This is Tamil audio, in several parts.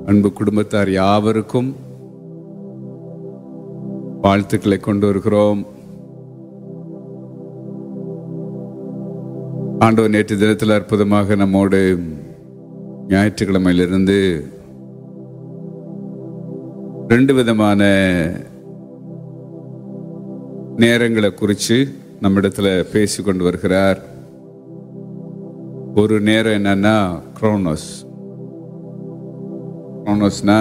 அன்பு குடும்பத்தார் யாவருக்கும் வாழ்த்துக்களை கொண்டு வருகிறோம். ஆண்டவர் நேற்று தினத்தில் அற்புதமாக நம்மோடு ஞாயிற்றுக்கிழமையிலிருந்து 2 விதமான நேரங்களை குறித்து நம்மிடத்துல பேசிக்கொண்டு வருகிறார். ஒரு நேரம் என்னன்னா குரோனோஸ்னா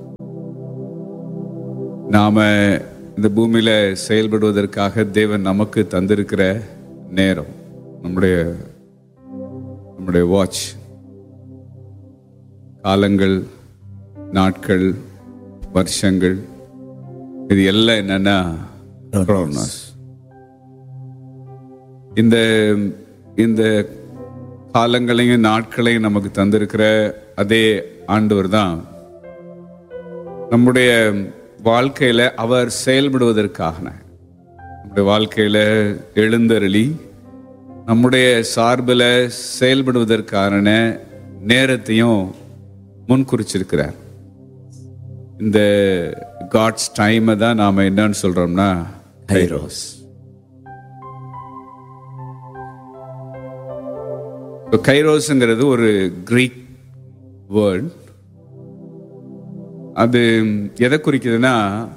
நாம இந்த பூமியில செயல்படுவதற்காக தேவன் நமக்கு தந்திருக்கிற நேரம், நம்முடைய வாட்ச், காலங்கள், நாட்கள், வருஷங்கள், இது எல்லாம் என்னன்னா குரோனோஸ். இந்த காலங்களையும் நாட்களையும் நமக்கு தந்திருக்கிற அதே ஆண்டவர் தான் நம்முடைய வாழ்க்கையில அவர் செயல்படுவதற்காக, நம்முடைய வாழ்க்கையில எழுந்தருளி நம்முடைய சார்பில் செயல்படுவதற்கான நேரத்தையும் முன்குறிச்சிருக்கிறார். இந்த காட்ஸ் டைமை தான் நாம என்னன்னு சொல்றோம்னா கைரோஸ். கைரோஸ்ங்கிறது ஒரு கிரீக் வேர்ட். அது எதை குறிக்குதுன்னா,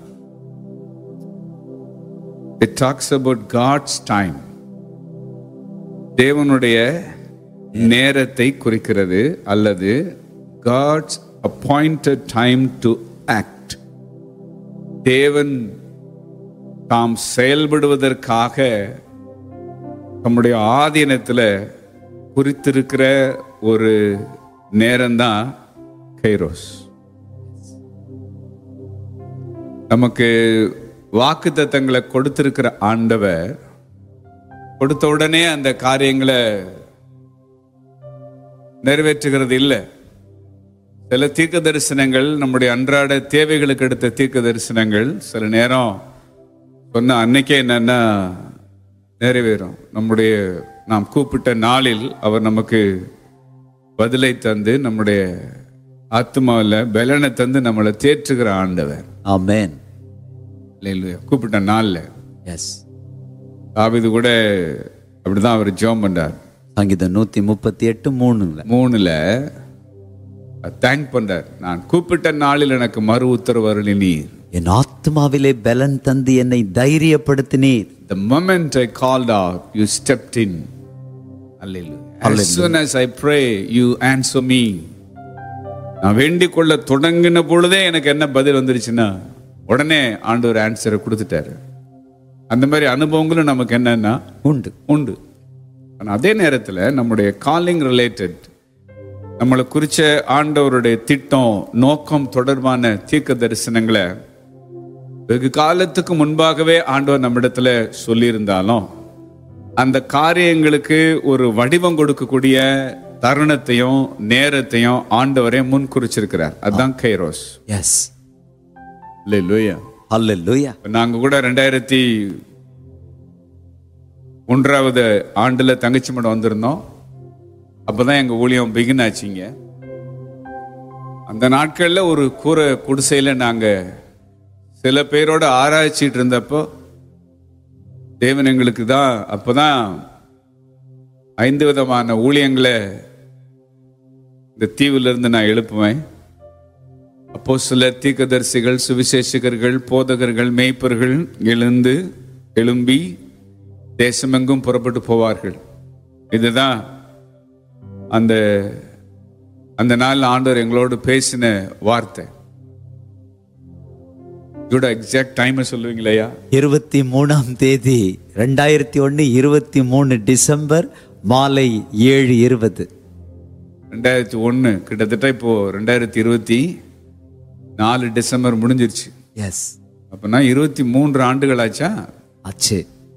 it talks about God's time, தேவனுடைய நேரத்தை குறிக்கிறது, அல்லது God's appointed time to act. தேவன் தாம் செயல்படுவதற்காக நம்முடைய ஆதீனத்தில் குறித்திருக்கிற ஒரு நேரம்தான் கைரோஸ். நமக்கு வாக்குத்தத்தங்களை கொடுத்திருக்கிற ஆண்டவர் கொடுத்த உடனே அந்த காரியங்களை நிறைவேற்றுகிறது இல்லை. சில தீர்க்க தரிசனங்கள், நம்முடைய அன்றாட தேவைகளுக்கு எடுத்த தீர்க்க தரிசனங்கள் சில நேரம் சொன்ன அன்னைக்கே என்னன்னா நிறைவேறும். நாம் கூப்பிட்ட நாளில் அவர் நமக்கு பதிலை தந்து நம்முடைய ஆத்மாவில் பலனை தந்து நம்மளை தேற்றுகிற ஆண்டவர். ஆமென். கூப்பிட்ட நாள்ல தாவீது கூட அப்படிதான் அவர் ஜெபம் பண்றார். சங்கீதம் 138:3 தேங்க் பண்றார். நான் கூப்பிட்ட நாளில் எனக்கு மறு உத்தரவு அருளினீர், என் ஆத்மாவிலே பலன் தந்து என்னை தைரியப்படுத்தினீர். The moment I called out, you stepped in. Hallelujah. As soon as I pray, you answer me. நான் வேண்டிக் கொள்ள தொடங்கின பொழுதே எனக்கு என்ன பதில் வந்துருச்சுன்னா உடனே ஆண்டவர் ஆன்சரை கொடுத்துட்டாரு. அந்த மாதிரி அனுபவங்களும் நமக்கு என்னன்னா உண்டு. ஆனால் அதே நேரத்தில் நம்முடைய காலிங் ரிலேட்டட், நம்மளை குறித்த ஆண்டவருடைய திட்டம், நோக்கம் தொடர்பான தீர்க்க தரிசனங்களை வெகு காலத்துக்கு முன்பாகவே ஆண்டவர் நம்மிடத்துல சொல்லியிருந்தாலும் அந்த காரியங்களுக்கு ஒரு வடிவம் கொடுக்கக்கூடிய தருணத்தையும் நேரத்தையும் ஆண்டவரே முன் குறிச்சிருக்கிறார். அதுதான் கைரோஸ். எஸ். அல்லேலூயா. அல்லேலூயா. நாங்க கூட 2001 ஆண்டுல தங்கச்சி மடம் வந்திருந்தோம். அப்பதான் எங்க ஊழியம் பிகின் ஆச்சுங்க. அந்த நாட்கள்ல ஒரு கூரை குடிசையில நாங்க சில பேரோட ஆராய்ச்சிட்டு இருந்தப்போ தேவன் எங்களுக்கு தான் அப்பதான் 5 விதமான ஊழியங்களை இந்த தீவுல இருந்து நான் எழுப்புவேன். அப்போஸ்தலர், தீர்க்கதரிசிகள், சுவிசேஷகர்கள், போதகர்கள், மேய்ப்பர்கள் எழும்பி தேசமெங்கும் புறப்பட்டு போவார்கள். இதுதான் அந்த நாள் ஆண்டவர் எங்களோடு பேசின வார்த்தை. எக்ஸாக்ட் டைம் சொல்லுவீங்களா? 23ஆம் தேதி 2001 23 டிசம்பர் மாலை 7:20. 2001 கிட்டத்தட்ட இப்போ 2024 டிசம்பர் முடிஞ்சிருச்சு. எஸ். அப்பனா 23 ஆண்டுகள் ஆச்சா? ஆச்சு.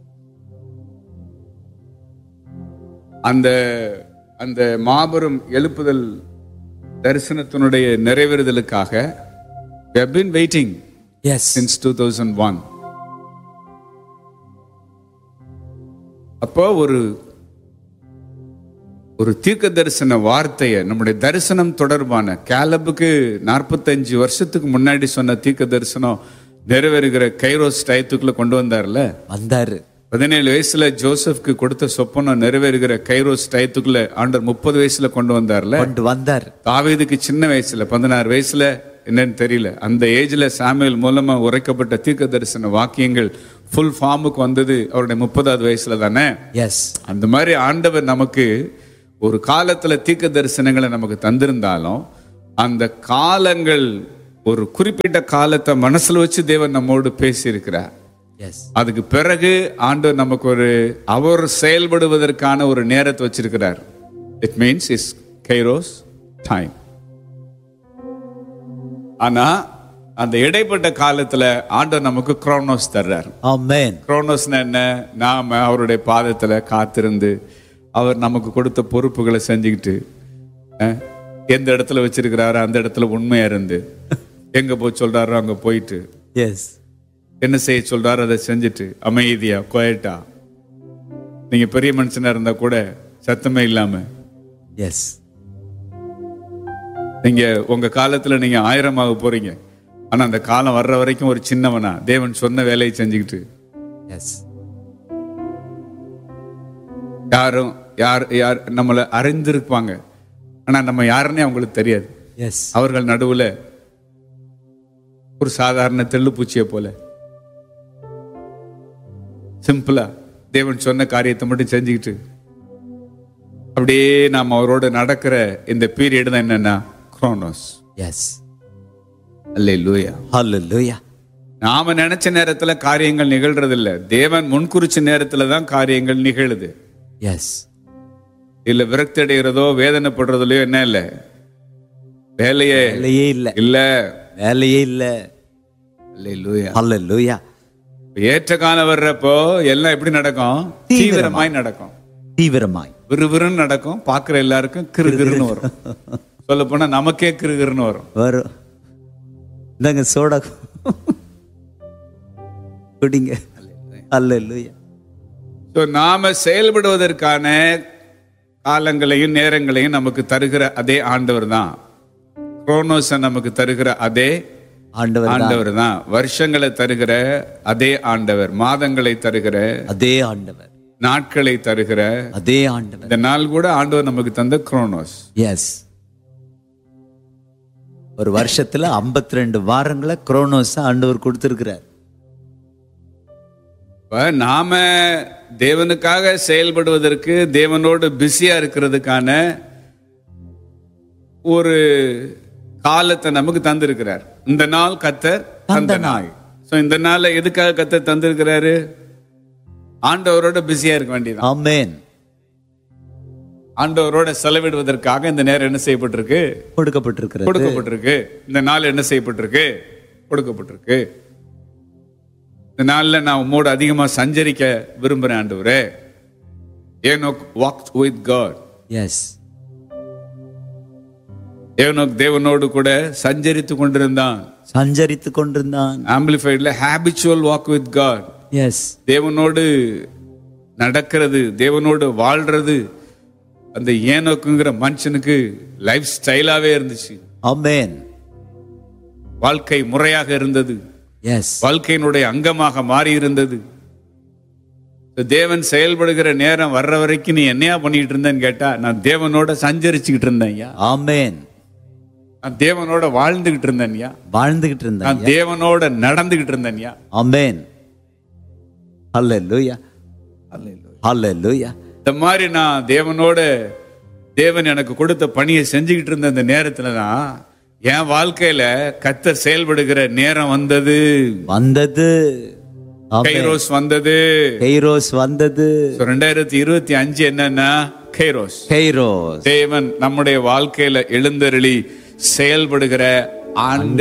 அந்த மாபெரும் எழுப்புதல் தரிசனத்தினுடைய நிறைவேறுதலுக்காக we have been waiting since 2001. அப்போ ஒரு தீர்க்க தரிசன வார்த்தையை, நம்முடைய தரிசனம் தொடர்பான காலபுக்கு 45 வருஷத்துக்கு முன்னாடி சொன்ன தீர்க்க தரிசனம் நிறைவேறுகிற கைரோஸ் டயத்துக்குள்ள கொண்டு வந்தார்ல. வந்தாரு. 17 வயசுல ஜோசப்க்கு கொடுத்த சொப்பனம் நிறைவேறுகிற கைரோஸ் டயத்துக்குள்ள ஆண்டவர் 30 வயசுல கொண்டு வந்தார்ல. கொண்டு வந்தார். தாவீதுக்கு சின்ன வயசுல 16 வயசுல என்னன்னு தெரியல, அந்த ஏஜ்ல சாமுவேல் மூலமா உரைக்கப்பட்ட தீர்க்க தரிசன வாக்கியங்கள் ஃபுல் ஃபார்முக்கு வந்தது அவருடைய 30வது வயசுல தானே. எஸ். அந்த மாதிரி ஆண்டவர் நமக்கு ஒரு காலத்துல தீர்க்க தரிசனங்களை நமக்கு தந்திருந்தாலும் அந்த காலங்கள் ஒரு குறிப்பிட்ட காலத்தை மனசுல வச்சு தேவன் நம்மோடு பேசி இருக்கிறார். அதுக்கு பிறகு ஆண்டவர் நமக்கு அவர் செயல்படுவதற்கான ஒரு நேரத்தை வச்சிருக்கிறார். It means is kairos time. ஆனா அந்த இடைப்பட்ட காலத்துல ஆண்டவர் நமக்கு குரோனோஸ் தர்றார். ஆமென். குரோனோஸ்னா என்ன? நாம அவருடைய பாதத்துல காத்திருந்து அவர் நமக்கு கொடுத்த பொறுப்புகளை செஞ்சுக்கிட்டு எந்த இடத்துல வச்சிருக்கிறாரோ அந்த இடத்துல உண்மையா இருந்து எங்க போய் சொல்றாரோ அங்க போயிட்டு என்ன செய்ய சொல்றாரு அதை செஞ்சுட்டு அமைதியா குவைட்டா, நீங்க பெரிய மனுஷனா இருந்தா கூட சத்தமே இல்லாம, நீங்க உங்க காலத்துல நீங்க 1000 போறீங்க, ஆனா அந்த காலம் வர்ற வரைக்கும் ஒரு சின்னவனா தேவன் சொன்ன வேலையை செஞ்சுக்கிட்டு, யார் நம்மளை அறிந்திருப்பாங்க ஆனா நம்ம யாருன்னே அவங்களுக்கு தெரியாது. அவர்கள் நடுவுல ஒரு சாதாரண தெள்ளுப்பூச்சியை போல சிம்பிளா தேவன் சொன்ன காரியத்தை மட்டும் செஞ்சுக்கிட்டு அப்படியே நாம அவரோட நடக்கிற இந்த பீரியட் தான் என்னன்னா குரோனோஸ். அல்லேலூயா, அல்லேலூயா. நாம நினைச்ச நேரத்துல காரியங்கள் நிகழ்றது இல்ல, தேவன் முன்குறிச்ச நேரத்துல தான் காரியங்கள் நிகழுது. இல்ல விரக்தி அடைகிறதோ வேதனைப்படுறதுலயோ என்ன இல்ல, வேலையே இல்ல, இல்ல வேலையே இல்ல. அல்லேலூயா, அல்லேலூயா. ஏற்ற காலம் வர்றப்போ எல்லாம் எப்படி நடக்கும்? தீவிரமாய் நடக்கும். தீவிரமாய் விறுவிறுன்னு நடக்கும். பாக்குற எல்லாருக்கும் கிறுகிறுன்னு வரும். சொல்ல போனா நமக்கே கிறுகிறுன்னு வரும். இந்தாங்க சோடா குடிங்க. அல்லேலூயா. நாம செயல்படுவதற்கான காலங்களையும் நேரங்களையும் நமக்கு தருகிற அதே ஆண்டவர் தான். குரோனோஸை நமக்கு தருகிற அதே ஆண்டவர் தான். வருஷங்களை தருகிற அதே ஆண்டவர், மாதங்களை தருகிற அதே ஆண்டவர், நாட்களை தருகிற அதே ஆண்டவர். இந்த நாள் கூட ஆண்டவர் நமக்கு தந்த குரோனோஸ். ஒரு வருஷத்துல 52 வாரங்களை குரோனோஸ் ஆண்டவர் கொடுத்திருக்கிறார். நாம தேவனுக்காக செயல்படுவதற்கு, தேவனோடு பிஸியா இருக்கிறதுக்கான ஒரு காலத்தை நமக்கு தந்திருக்கிறார். இந்த நாள் கர்த்தர் தந்த நாள். இந்த நாளை எதுக்காக கர்த்தர் தந்திருக்கிறாரு? ஆண்டவரோட பிஸியா இருக்க வேண்டியது. ஆமென். ஆண்டவரோட செலவிடுவதற்காக இந்த நேரம் என்ன செய்யப்பட்டிருக்கு? கொடுக்கப்பட்டிருக்கு. இந்த நாள் என்ன செய்யப்பட்டிருக்கு? கொடுக்கப்பட்டிருக்கு. இந்த நாள்ல நான் உம்மோடு அதிகமா சஞ்சரிக்க விரும்புறேன் ஆண்டவரே. Enoch walked with God. Enoch தேவனோடு கூட சஞ்சரித்து கொண்டிருந்தான். ஆம்பிளிஃபைட்ல habitual walk with God. தேவனோடு நடக்கிறது, தேவனோடு வாழ்றது அந்த ஏனோக்குங்கிற மனுஷனுக்கு லைஃப் ஸ்டைலாவே இருந்துச்சு. ஆமென். வாழ்க்கை முறையாக இருந்தது. வாழ்க்கையினுடைய அங்கமாக மாறி இருந்தது. தேவன் செயல்படுகிற நேரம் வர்ற வரைக்கும் நீ என்னையா பண்ணிட்டு இருந்தேன்னு கேட்டா, நான் தேவனோட சஞ்சரிச்சுக்கிட்டு இருந்தேன். ஆமென். நான் தேவனோட வாழ்ந்துகிட்டு இருந்தேன். நான் தேவனோட நடந்துகிட்டு இருந்தேன். ஆமென். அல்லேலூயா, அல்லேலூயா. இந்த மாதிரி நான் தேவனோட, தேவன் எனக்கு கொடுத்த பணியை செஞ்சுக்கிட்டு இருந்த இந்த நேரத்துல தான் என் வாழ்க்கையில கர்த்தர் செயல்படுகிற நேரம் வந்தது. கைரோஸ் வந்தது. 2025 என்னன்னா கைரோஸ். தேவன் நம்முடைய வாழ்க்கையில எழுந்தருளி செயல்படுகிற ஆண்டு.